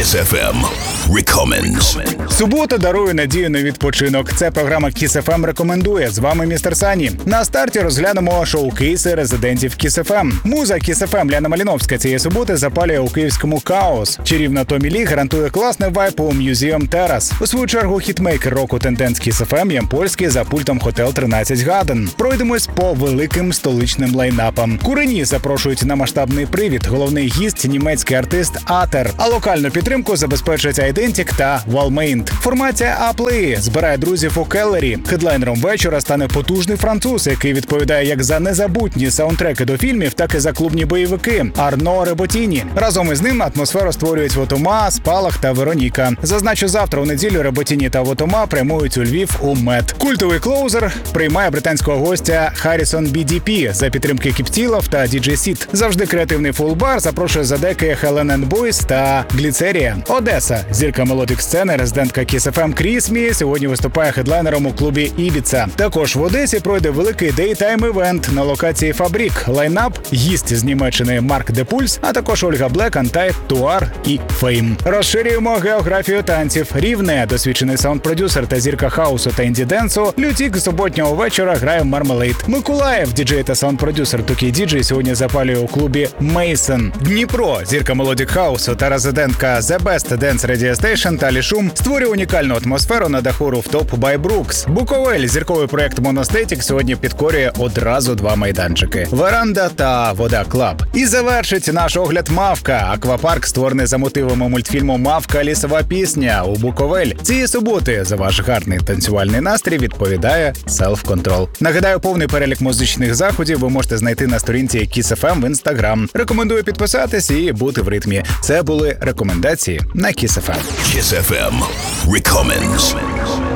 Kiss FM Recommends. Субота дарує надію на відпочинок. Це програма Kiss FM рекомендує. З вами містер Сані. На старті розглянемо шоу-кейси резидентів Kiss FM. Муза Kiss FM Ляна Маліновська цієї суботи запалює у київському Каос. Чарівна Томі Лі гарантує класний вайб у Museum Terrace. У свою чергу хітмейкер року тенденс Kiss FM Ямпольський за пультом Hotel 13 Гаден. Пройдемось по великим столичним лайнапам. Курені запрошують на масштабний привід. Головний гість – німецький артист Атер. А локальну підтримку забезпечать Identic та Walmaint. Формація А-плеї збирає друзів у Келлері. Хедлайнером вечора стане потужний француз, який відповідає як за незабутні саундтреки до фільмів, так і за клубні бойовики – Арно Реботіні. Разом із ним атмосферу створюють Вотома, Спалах та Вероніка. Зазначу, завтра у неділю Реботіні та Вотома прямують у Львів у МЕД. Культовий клоузер приймає британського гостя Харрісон BDP за підтримки Кіптілов та DJ Сіт. Завжди креативний фулбар запрошує за деки Helen and Boys та Гліцерія. Одеса. Зірка мелодик-сцени, резидентка Kiss FM Крісмі сьогодні виступає хедлайнером у клубі Ібіца. Також в Одесі пройде великий дейтайм-івент на локації Фабрік. Лайнап – гість з Німеччини Марк Де Пульс, а також Ольга Блек, Антай, Туар і Фейм. Розширюємо географію танців. Рівне, досвідчений саунд-продюсер та зірка хаусу та інді-денсу, Лютік суботнього вечора грає Мармелейд. Миколаїв, діджей та саунд-продюсер Тукі Діджей сьогодні запалює у клубі Мейсон. Дніпро, зірка мелодик хаусу та резидентка The Best Dance Radio Station Талі Шум створює унікальну атмосферу на даху Rooftop by Brooks. Буковель, зірковий проект Monostatic сьогодні підкорює одразу два майданчики – Веранда та Вода Клаб. І завершить наш огляд Мавка. Аквапарк, створений за мотивами мультфільму «Мавка. Лісова пісня» у Буковель. Цієї суботи за ваш гарний танцювальний настрій відповідає Self Control. Нагадаю, повний перелік музичних заходів ви можете знайти на сторінці Kiss FM в Instagram. Рекомендую підписатись і бути в ритмі. Це були рекомендації на Kiss FM. Kiss FM Recommends.